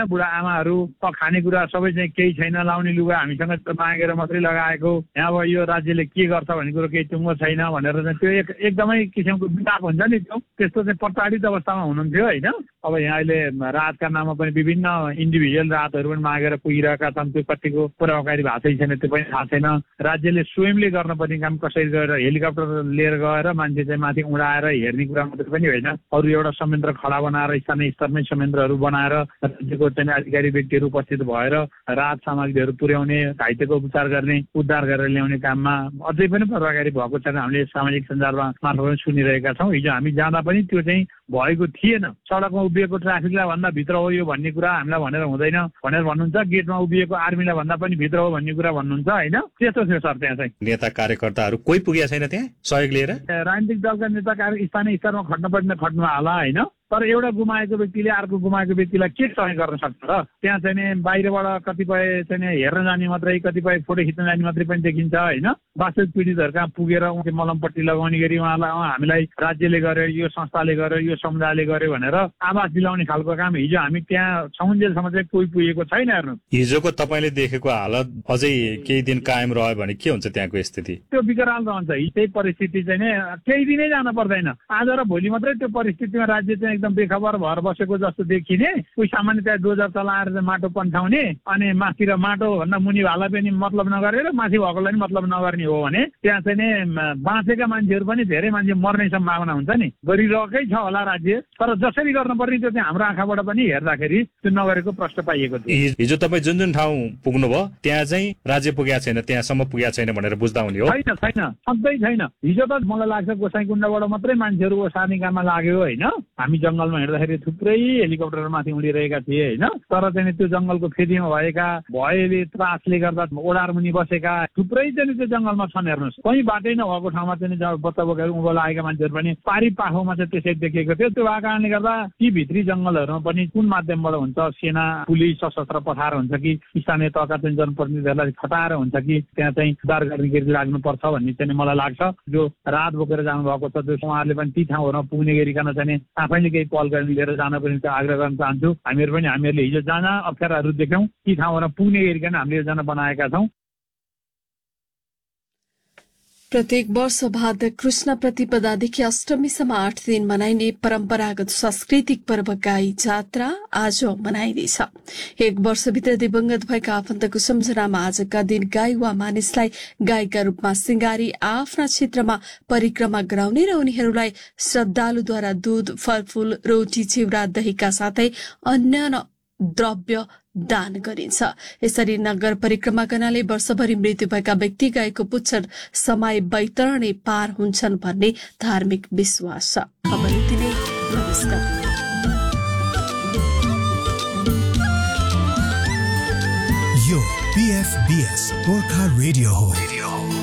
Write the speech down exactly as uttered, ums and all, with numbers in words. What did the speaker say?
बुढा आमाहरू खानेकुरा सबै चाहिँ केही छैन, लाउने लुगा हामीसँग मागेर मात्रै लगाएको, यहाँ अब यो राज्यले के गर्छ भन्ने कुरो केही टुङ्गो छैन भनेर चाहिँ त्यो एक एकदमै किसिमको विताप हुन्छ नि। त्यो त्यस्तो चाहिँ प्रताडित अवस्थामा हुनुहुन्थ्यो होइन। अब यहाँ अहिले राहतका नाममा पनि विभिन्न इन्डिभिजुअल राहतहरू पनि मागेर पुगिरहेका छन्। त्यो कतिको प्रभावकारी भएको छैन त्यो पनि थाहा छैन। राज्यले स्वयंले गर्नुपर्ने काम कसरी गरेर हेलिकप्टर लिएर गएर मान्छे चाहिँ माथि उडाएर हेर्ने कुरा मात्रै पनि होइन, अरू एउटा संयन्त्र खडा बनाएर स्थानीय स्तरमै संयन्त्रहरू बनाएर राज्यको चाहिँ अधिकारी व्यक्तिहरू उपस्थित भएर राहत सामग्रीहरू पुर्याउने, घाइतेको उपचार गर्ने, उद्धार गरेर ल्याउने काममा अझै पनि प्रभावकारी भएको छैन। हामीले सामाजिक सञ्जालमा मार्फत सुनिरहेका छौँ। हिजो हामी जाँदा पनि त्यो चाहिँ भएको थिएन। सडकमा उभिएको ट्राफिकलाई भन्दा भित्र हो यो भन्ने कुरा हामीलाई भनेर हुँदैन भनेर भन्नुहुन्छ, गेटमा उभिएको आर्मीलाई भन्दा पनि भित्र हो भन्ने कुरा भन्नुहुन्छ होइन। त्यस्तो थियो सर। त्यहाँ चाहिँ नेता कार्यकर्ताहरू कोही पुगेको छैन त्यहाँ सहयोग लिएर? राजनीतिक दलका नेता कार्य स्थानीय स्तरमा खट्न पर्ने खट्नु होला होइन, तर एउटा गुमाएको व्यक्तिले अर्को गुमाएको व्यक्तिलाई के सहयोग गर्न सक्छ र? त्यहाँ चाहिँ नि बाहिरबाट कतिपय चाहिँ हेर्न जाने मात्रै, कतिपय फोटो खिच्न जाने मात्रै पनि देखिन्छ होइन। वास्तविक पीडितहरू कहाँ पुगेर मलमपट्टि लगाउने गरी उहाँलाई हामीलाई राज्यले गर्यो, यो संस्थाले गर्यो, यो समुदायले गर्यो भनेर आवाज दिलाउने खालको काम हिजो हामी त्यहाँ छौन्जेलसम्म चाहिँ कोही पुगेको छैन। हेर्नु हिजोको तपाईँले देखेको हालत अझै केही दिन कायम रह्यो भने के हुन्छ त्यहाँको स्थिति? त्यो बिकराल रहन्छ। त्यही परिस्थिति चाहिँ नि केही दिनै जान पर्दैन। आज र भोलि मात्रै त्यो परिस्थितिमा राज्य चाहिँ एकदम बेखबर भएर बसेको जस्तो देखिने। कोही सामान्य त्यहाँ डोजर चलाएर चाहिँ माटो पन्ठाउने अनि माथि र माटो भन्दा मुनि भाला पनि मतलब नगरेर माथि भएकोलाई पनि मतलब नगर्ने हो भने त्यहाँ चाहिँ नि बाँचेका मान्छेहरू पनि धेरै मान्छे मर्ने सम्भावना हुन्छ नि। गरिरहेकै छ होला राज्य, तर जसरी गर्नुपर्ने त्यो चाहिँ हाम्रो आँखाबाट पनि हेर्दाखेरि त्यो नगरेको प्रश्न पाइएको थियो। हिजो तपाईँ जुन जुन ठाउँ पुग्नुभयो त्यहाँ चाहिँ राज्य पुगेको छैन, त्यहाँसम्म पुगेको छैन भनेर बुझ्दा हुने हो? छैन छैन, सधैँ छैन। हिजो त मलाई लाग्छ गोसाइँकुण्डबाट मात्रै मान्छेहरू ओसार्ने काममा लाग्यो होइन। हामी जङ्गलमा हिँड्दाखेरि थुप्रै हेलिकप्टर माथि उडिरहेका थिए होइन, तर चाहिँ त्यो जङ्गलको फेदीमा भएका भयले त्रासले गर्दा ओडार मुनि बसेका थुप्रै चाहिँ त्यो जङ्गलमा छन्। हेर्नुहोस् कहीँ बाटै नभएको ठाउँमा चाहिँ बच्चा बोकेर उँभो लागेका मान्छेहरू पनि पारी पाखोमा चाहिँ त्यसै देखिएको थियो। त्यो भएको कारणले गर्दा ती भित्री जङ्गलहरूमा पनि कुन माध्यमबाट हुन्छ, सेना पुलिस सशस्त्र पठाएर हुन्छ कि स्थानीय तहका चाहिँ जनप्रतिनिधिहरूलाई खटाएर हुन्छ कि त्यहाँ चाहिँ उद्धार गर्ने गरी लाग्नुपर्छ भन्ने चाहिँ मलाई लाग्छ। जो रात बोकेर जानुभएको छ त्यो उहाँहरूले पनि ती ठाउँहरूमा पुग्ने गरिकन चाहिँ आफैले केही पहल गरेर लिएर जान पनि आग्रह गर्न चाहन्छु। हामीहरू पनि हामीहरूले हिजो जान अप्ठ्याराहरू देख्यौँ, ती ठाउँहरूमा पुग्ने गरिकन हामीले योजना बनाएका छौँ। प्रत्येक वर्ष भाद्र कृष्ण प्रतिपदादेखि अष्टमीसम्म आठ दिन मनाइने परम्परागत सांस्कृतिक पर्व गाई जात्रा आज मनाइँदैछ। एक वर्षभित्र दिवंगत भएका आफन्तको सम्झनामा आजका दिन गाई वा मानिसलाई गाईका रूपमा सिंगारी आफ्ना क्षेत्रमा परिक्रमा गराउने र उनीहरूलाई श्रद्धालुद्वारा दूध, फलफूल, रोटी, चिउरा, दहीका साथै अन्य द्रव्य दान गरिन्छ। यसरी नगर परिक्रमा गर्नाले वर्षभरि मृत्यु भएका व्यक्ति गाईको पुच्छर समय वैतरणी पार हुन्छन् भन्ने धार्मिक विश्वास छ। खबर यति नै। नमस्कार। यो पीएफबीएस गोर्खा रेडियो हो।